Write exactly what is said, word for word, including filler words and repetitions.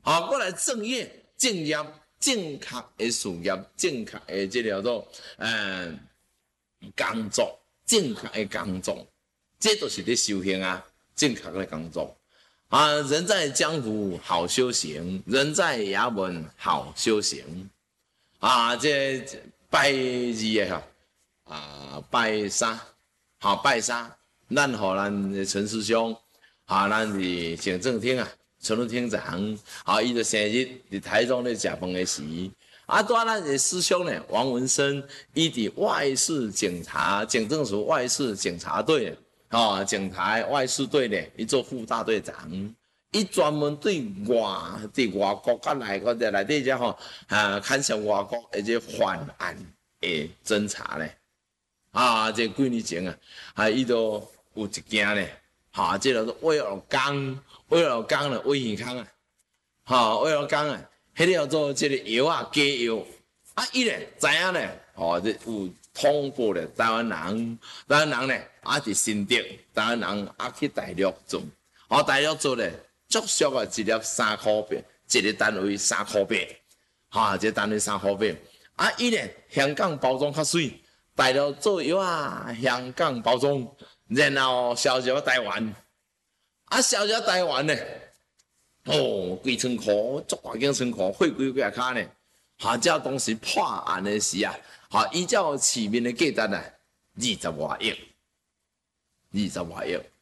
好，过来正业、正业、正确的事业、正确的这叫做嗯工作、正确的工作，这都是在修行啊，正确的工作啊。人在江湖好修行，人在衙门好修行啊。这拜二的哈啊，拜三，好拜三，咱互咱的陈师兄。啊，咱是行政厅啊，陈鲁厅长，啊，伊的生日伫台中咧食饭的时，啊，带咱的师兄呢，王文生，伊伫外事警察警政署外事警察队，啊，警察外事队呢，伊做副大队长，伊专门对外伫外国甲内国的内底只吼，啊，看涉外国的这犯案的侦查咧，啊，这几年前啊，啊，伊都有一件咧。哈，这叫做威尔刚，威尔刚的威尔康啊，哈，威尔刚啊，迄叫做这个药啊，假药啊，伊咧知影咧，哦，这有通过咧台湾人，台湾人咧啊伫新竹，台湾人啊去大陆做，哦，大陆做咧足俗啊，一粒三箍币，一个单位三箍币，哈，这单位三箍币，啊，伊咧香港包装较水，大陆做药啊，香港包装。然后销售台湾，啊销售台湾呢，哦，几千块，足大间存款，汇几几卡呢？哈，照当时破案的时啊，哈，依照市面的价值啊，二十外亿，二十外亿，